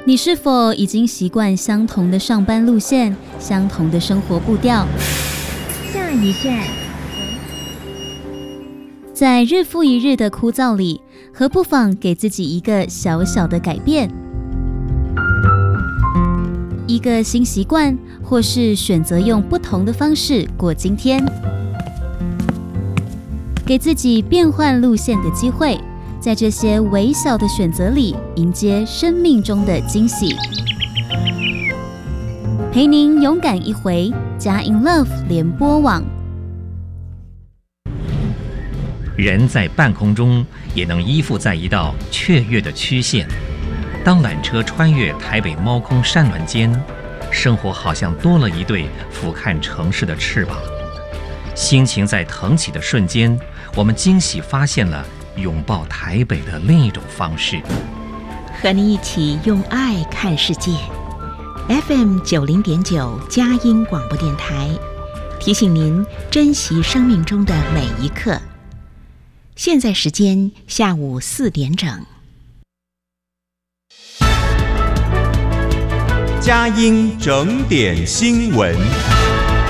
你是否已经习惯相同的上班路线、相同的生活步调？ 下一站， 在日复一日的枯燥里，何不妨给自己一个小小的改变？一个新习惯，或是选择用不同的方式过今天，给自己变换路线的机会，在这些微小的选择里，迎接生命中的惊喜。陪您勇敢一回，佳音 Love 联播网。 人在半空中也能依附在一道雀跃的曲线。当缆车穿越台北猫空山峦间，生活好像多了一对俯瞰城市的翅膀。心情在腾起的瞬间，我们惊喜发现了拥抱台北的另一种方式。 和你一起用爱看世界。FM 90.9佳音广播电台，提醒您珍惜生命中的每一刻。现在时间下午4点整。 佳音整点新闻。